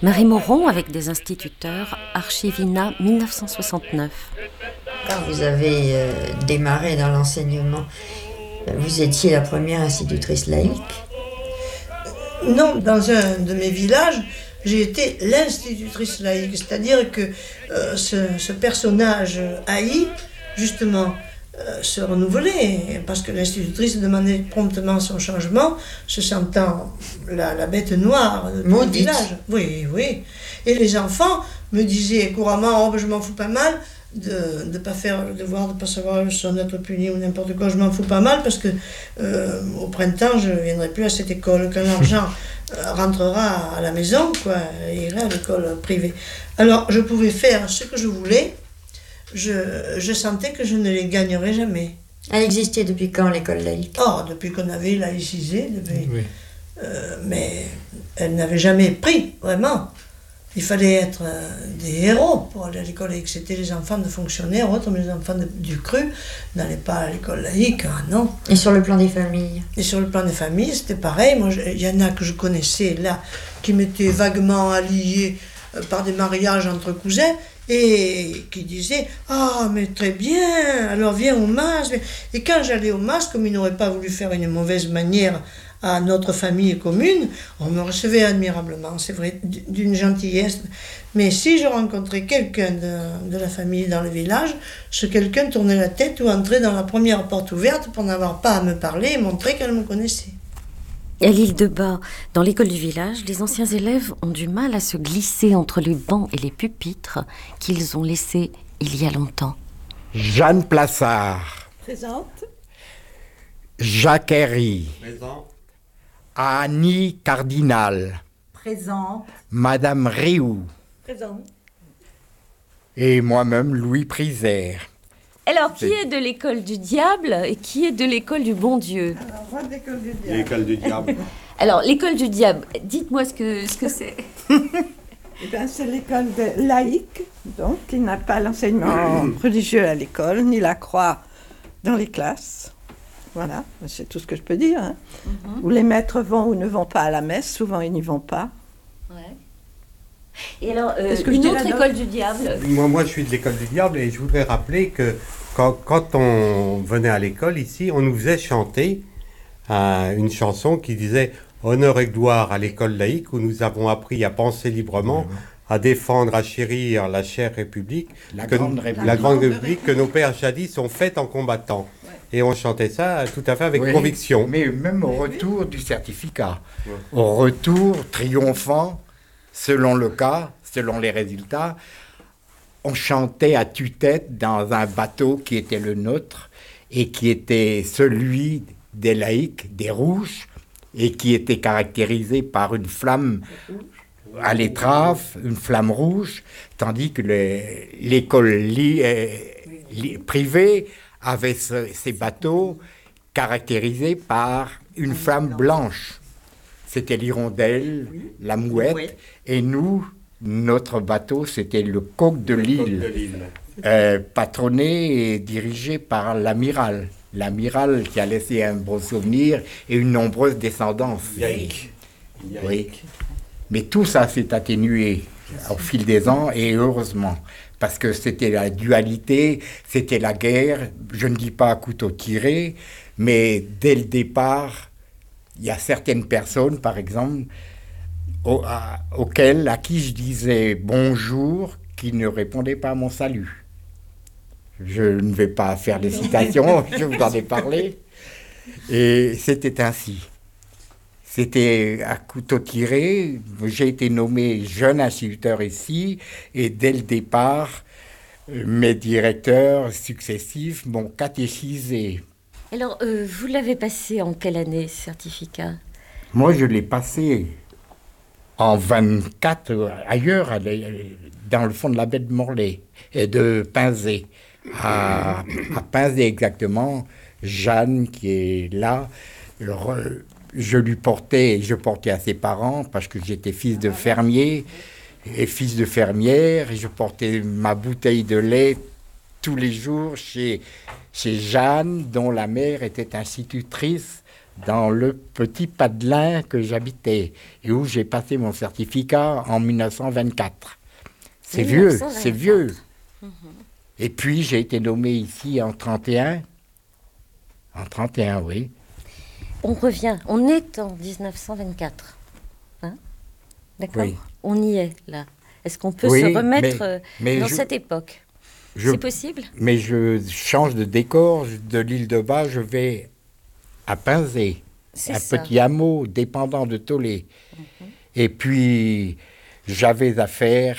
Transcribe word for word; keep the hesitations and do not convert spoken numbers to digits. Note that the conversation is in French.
Marie Moron avec des instituteurs, Archivina mille neuf cent soixante-neuf. Quand vous avez euh, démarré dans l'enseignement, vous étiez la première institutrice laïque? Non, dans un de mes villages, j'ai été l'institutrice laïque, c'est-à-dire que euh, ce, ce personnage haï, justement, euh, se renouvelait, parce que l'institutrice demandait promptement son changement, se sentant la, la bête noire de tout le village. Oui, oui. Et les enfants me disaient couramment, oh, je m'en fous pas mal, de ne pas faire le devoir, de ne pas savoir le leçon, d'être puni ou n'importe quoi, je m'en fous pas mal parce que euh, au printemps je ne viendrai plus à cette école, quand l'argent euh, rentrera à la maison, quoi, et ira à l'école privée. Alors je pouvais faire ce que je voulais, je, je sentais que je ne les gagnerais jamais. Elle existait depuis quand, l'école laïque? Oh, depuis qu'on avait laïcisé, depuis, oui. euh, mais elle n'avait jamais pris, vraiment. Il fallait être euh, des héros pour aller à l'école laïque. C'était les enfants de fonctionnaires, autres, mais les enfants de, du cru n'allaient pas à l'école laïque, ah non. Et sur le plan des familles? Et sur le plan des familles, c'était pareil. Moi, il y en a que je connaissais là, qui m'étaient vaguement alliés euh, par des mariages entre cousins, et qui disaient « Ah, mais très bien, alors viens au mas. » Et quand j'allais au mas, comme ils n'auraient pas voulu faire une mauvaise manière à notre famille commune, on me recevait admirablement, c'est vrai, d'une gentillesse. Mais si je rencontrais quelqu'un de, de la famille dans le village, ce quelqu'un tournait la tête ou entrait dans la première porte ouverte pour n'avoir pas à me parler et montrer qu'elle me connaissait. À l'île de Bas, dans l'école du village, les anciens élèves ont du mal à se glisser entre les bancs et les pupitres qu'ils ont laissés il y a longtemps. Jeanne Plassard. Présente. Jacques Herry. Présent. Annie Cardinal. Présente. Madame Rioux. Présente. Et moi-même, Louis Prisère. Alors, qui est de l'école du diable et qui est de l'école du bon Dieu? Alors, moi, de l'école du diable. L'école du diable. Alors, l'école du diable, dites-moi ce que, ce que c'est. Eh bien, c'est l'école de laïque, donc, qui n'a pas l'enseignement religieux à l'école, ni la croix dans les classes. Voilà, c'est tout ce que je peux dire. Hein. Mm-hmm. Où les maîtres vont ou ne vont pas à la messe, souvent ils n'y vont pas. Ouais. Et alors, euh, une autre école du diable? Moi, moi, je suis de l'école du diable et je voudrais rappeler que quand, quand on venait à l'école ici, on nous faisait chanter euh, une chanson qui disait « Honneur et gloire à l'école laïque où nous avons appris à penser librement, mmh. à défendre, à chérir la chère République, la que, grande République, la grande République que nos pères jadis ont faite en combattant. » Et on chantait ça tout à fait avec oui, conviction. Mais même au retour du certificat, oui. Au retour triomphant, selon le cas, selon les résultats, on chantait à tue-tête dans un bateau qui était le nôtre et qui était celui des laïcs, des rouges, et qui était caractérisé par une flamme à l'étrave, une flamme rouge, tandis que les, l'école li, euh, li, privée avait ce, ces bateaux caractérisés par une flamme blanche. C'était l'hirondelle, oui. la mouette, oui. Et nous, notre bateau, c'était le coq de l'île, euh, patronné et dirigé par l'amiral. L'amiral qui a laissé un beau souvenir et une nombreuse descendance. Yaïk. Oui. Mais tout ça s'est atténué au fil des ans, et heureusement. Parce que c'était la dualité, c'était la guerre, je ne dis pas à couteau tiré, mais dès le départ, il y a certaines personnes, par exemple, au, à, auxquelles, à qui je disais bonjour, qui ne répondaient pas à mon salut. Je ne vais pas faire des citations, je vous en ai parlé. Et c'était ainsi. C'était à couteau tiré. J'ai été nommé jeune instituteur ici, et dès le départ, mes directeurs successifs m'ont catéchisé. Alors, euh, vous l'avez passé en quelle année, ce certificat? Moi, je l'ai passé en vingt-quatre, ailleurs, dans le fond de la baie de Morlaix, et de Pinzé. À, à Pinzé exactement, Jeanne, qui est là, je lui portais, je portais à ses parents, parce que j'étais fils de fermier et fils de fermière, et je portais ma bouteille de lait tous les jours chez, chez Jeanne, dont la mère était institutrice dans le petit Padelin que j'habitais et où j'ai passé mon certificat en mille neuf cent vingt-quatre. C'est vieux, c'est vieux. Mmh. Et puis j'ai été nommé ici en trente et un. En trente et un, oui. On revient, on est en dix-neuf cent vingt-quatre. Hein? D'accord? Oui. On y est, là. Est-ce qu'on peut oui, se remettre mais, mais dans je, cette époque? je, C'est possible? Mais je change de décor. De l'île de Bas, je vais à Pinzé, un ça. petit hameau dépendant de Tollet. Mm-hmm. Et puis, j'avais affaire